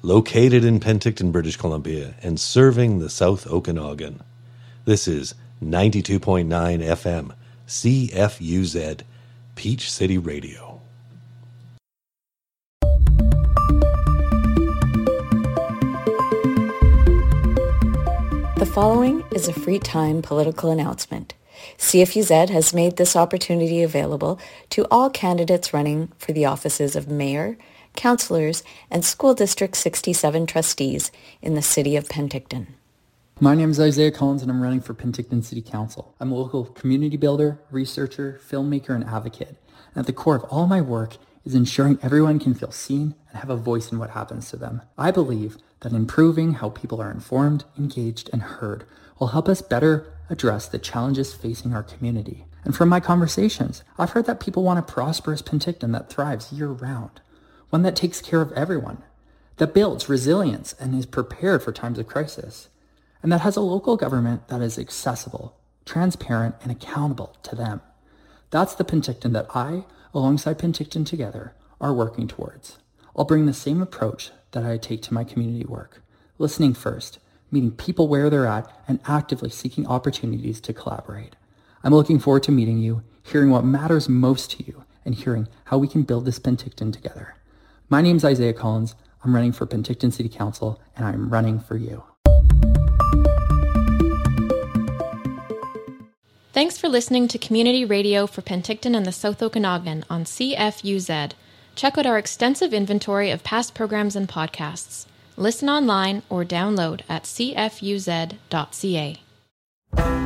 located in Penticton, British Columbia, and serving the South Okanagan. This is 92.9 FM, CFUZ, Peach City Radio. The following is a free time political announcement. CFUZ has made this opportunity available to all candidates running for the offices of mayor, councillors, and School District 67 trustees in the city of Penticton. My name is Isaiah Collins and I'm running for Penticton City Council. I'm a local community builder, researcher, filmmaker, and advocate. And at the core of all my work is ensuring everyone can feel seen and have a voice in what happens to them. I believe that improving how people are informed, engaged, and heard will help us better address the challenges facing our community. And from my conversations, I've heard that people want a prosperous Penticton that thrives year-round, one that takes care of everyone, that builds resilience and is prepared for times of crisis, and that has a local government that is accessible, transparent, and accountable to them. That's the Penticton that I, alongside Penticton Together, are working towards. I'll bring the same approach that I take to my community work, listening first, meeting people where they're at, and actively seeking opportunities to collaborate. I'm looking forward to meeting you, hearing what matters most to you, and hearing how we can build this Penticton together. My name's Isaiah Collins. I'm running for Penticton City Council, and I'm running for you. Thanks for listening to Community Radio for Penticton and the South Okanagan on CFUZ. Check out our extensive inventory of past programs and podcasts. Listen online or download at cfuz.ca.